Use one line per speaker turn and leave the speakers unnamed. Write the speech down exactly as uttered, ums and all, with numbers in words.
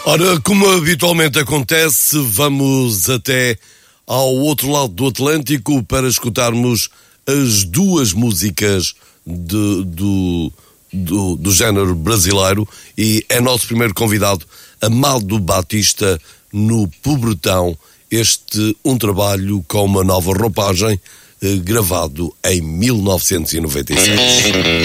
Ora, como habitualmente acontece, vamos até ao outro lado do Atlântico para escutarmos as duas músicas de, do, do, do género brasileiro, e é nosso primeiro convidado, Amado Batista, no Pobretão, este um trabalho com uma nova roupagem, eh, gravado em mil novecentos e noventa e seis.